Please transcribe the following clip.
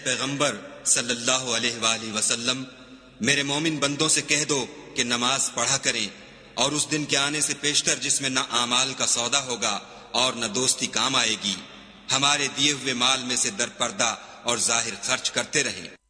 पैगंबर सल्लल्लाहु अलैहि वसल्लम, मेरे मोमिन बंदों से कह दो कि नमाज पढ़ा करें और उस दिन के आने से पेशतर जिसमें न आमाल का सौदा होगा और न दोस्ती काम आएगी, हमारे दिए हुए माल में से दरपर्दा और जाहिर खर्च करते रहें।